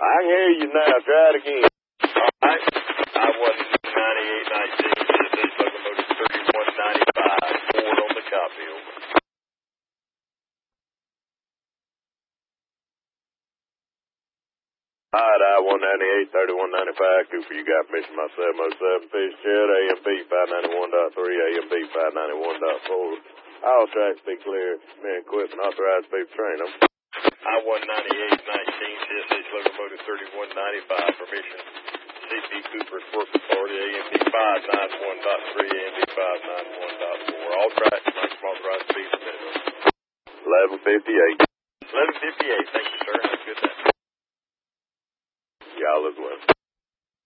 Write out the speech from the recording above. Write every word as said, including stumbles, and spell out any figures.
I can hear you now. Try it again. All right. I one ninety-eight nineteen. This is locomotive thirty-one ninety-five. Ford on the copy. Over. All right, I one ninety-eight thirty-one ninety-five. Cooper, you got mission my seven oh seven. Fitzgerald, A M B five ninety-one point three, A M B five ninety-one point four. All tracks be clear. Man, equipment authorized to be train them. I one ninety-eight nineteen. This is locomotive thirty-one ninety-five. Permission. C P Cooper's work authority. A M B five ninety-one point three, A M B five ninety-one point four. All tracks maximum authorized speed minimum. eleven fifty-eight. eleven fifty-eight.